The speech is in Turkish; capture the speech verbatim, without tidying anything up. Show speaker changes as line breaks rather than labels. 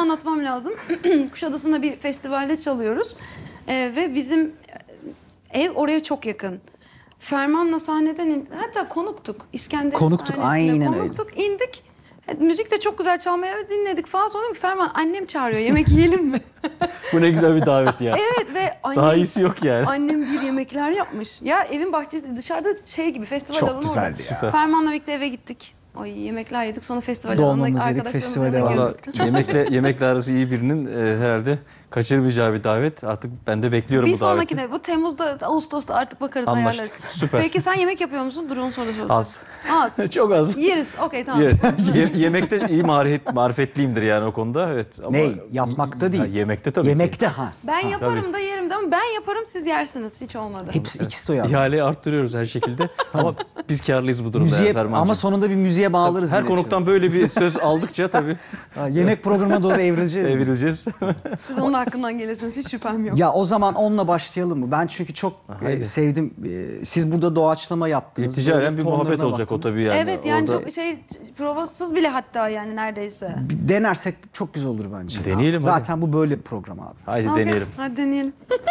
anlatmam lazım. Kuşadası'nda bir festivalde çalıyoruz. Ee, ve bizim ev oraya çok yakın. Ferman'la sahneden in... Hatta konuktuk. İskender'in
Konuktuk,
sahnesine
aynen öyle.
konuktuk. İndik. Müzik de çok güzel çalmaya dinledik falan. Sonra dedim ki, Ferman annem çağırıyor, yemek yiyelim mi?
Bu ne güzel bir davet ya.
Evet ve annem,
Daha iyisi yok yani.
annem bir yemekler yapmış. Ya evin bahçesi dışarıda şey gibi, festival
Çok
alanı
güzeldi
orada.
ya.
Ferman'la birlikte eve gittik. Ay yemekler yedik, sonra festival
Dolmamızı
alanında
yedik,
arkadaşlarımızla
festivale
yemek
Valla
yedik.
yemekle, yemekle arası iyi birinin e, herhalde kaçırmayacağı bir davet. Artık ben de bekliyorum
Bir
bu daveti.
sonraki de bu Temmuz'da, Ağustos'ta artık bakarız,
Anlaştık.
ayarlarız.
Süper.
Peki sen yemek yapıyor musun? Dur onu sonra soracağım.
Az.
Az.
Çok az.
Yeriz. Okey tamam.
Ye- ye- yemekte iyi marifet, marifetliyimdir yani o konuda. Evet. Ama
Ne? Yapmakta değil.
Ha, yemekte tabii ki.
Yemekte ha.
Ben yaparım
tabii.
da yerim de ama ben yaparım, siz yersiniz. Hiç olmadı.
Hepsi ikisi de o yani.
İhaleyi arttırıyoruz her şekilde. Ama biz karlıyız bu durumda.
Müziğe,
yani Fermancığım.
ama sonunda bir müziğe bağlarız.
her
yine
konuktan böyle bir söz aldıkça tabii
Ha, yemek programına doğru evrileceğiz. mi?
evrileceğiz.
Siz onun hakkından gelirsiniz. Hiç şüphem yok.
Ya o zaman onunla başlayalım mı? Ben çünkü çok e,
haydi.
sevdim. E, siz burada doğaçlama yaptınız.
Ticaren
Böyle
bir muhabbet
tonlarına
olacak o
baktınız.
tabii yani.
evet yani
Orada
çok şey, provasız bile hatta yani neredeyse.
Bir denersek çok güzel olur bence.
Deneyelim hadi.
Zaten bu böyle bir program abi.
Haydi
Okey,
deneyelim.
hadi deneyelim.